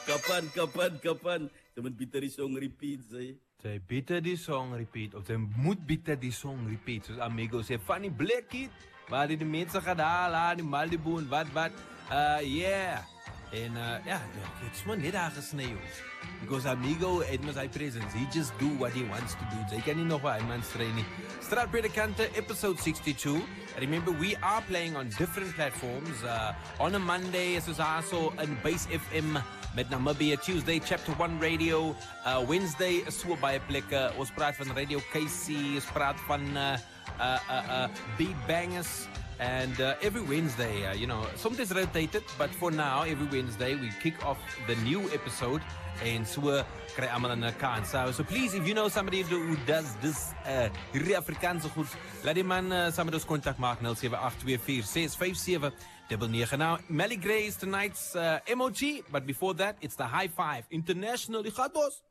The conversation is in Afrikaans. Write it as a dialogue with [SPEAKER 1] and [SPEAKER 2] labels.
[SPEAKER 1] Kapan. Ze moet beter die song repeat, say.
[SPEAKER 2] Zij bitter die song repeat. Of zij moet bitter die song repeat. Zoals Amigo zei, Fanny Blackheat. Waar die mensen gaat halen, die Malibu en wat. Yeah. En het is maar net aangesneden. Because Amigo, het was zijn presence. He just do what he wants to do. Zij kan niet nog wat hij man trainen. Straatpredikanten, episode 62. Remember, we are playing on different platforms. On a Monday, is also on Base FM. Met Namibia, Tuesday, Chapter 1 Radio. Wednesday, so by a plek. Ons praat van Radio KC. Ons praat van Beat Bangers. And every Wednesday, sometimes rotated, but for now, every Wednesday, we kick off the new episode. And so, kry allemaal een kans. So please, if you know somebody who does this hierdie Afrikaanse goed, laat die man saam met ons contact maak, 0782465799. Now, Melly Gray is tonight's MOG, but before that, it's the High Five International. Die gaat bos.